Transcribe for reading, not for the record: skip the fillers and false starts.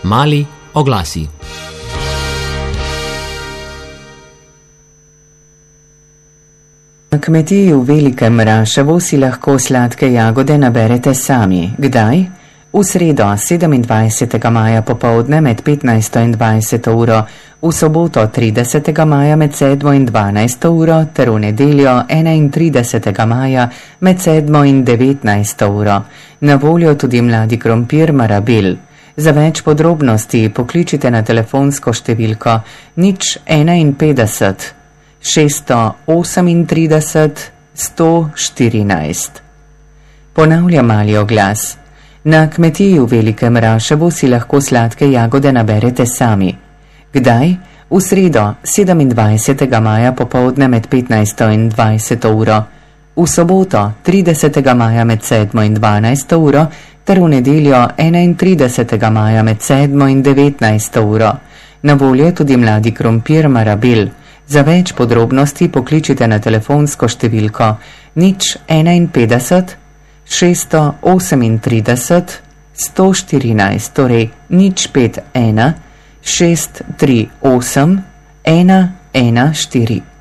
Mali oglasi. Na kmetiji v Velikem Raševu si lahko sladke jagode naberete sami. Kdaj? V sredo 27. maja popovdne med 15. in 20. uro, v soboto 30. maja med 7. in 12. uro ter v nedeljo 31. maja med 7. in 19. uro. Na voljo tudi mladi krompir Marabil. Za več podrobnosti pokličite na telefonsko številko 051 638 114. Ponavlja mali oglas. Na kmetiji v Velikem Raševu si lahko sladke jagode naberete sami. Kdaj? V sredo 27. maja popovdne med 15. in 20. uro, v soboto 30. maja med 7. in 12. uro ter v nedeljo 31. maja med 7. in 19. uro. Na voljo je tudi mladi krompir Marabil. Za več podrobnosti pokličite na telefonsko številko 051 638 114, torej 051 638 114.